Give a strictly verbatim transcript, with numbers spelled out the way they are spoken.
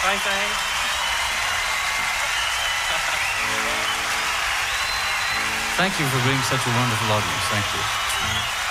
Frank daarheen? Thank you for being such a wonderful audience. Thank you.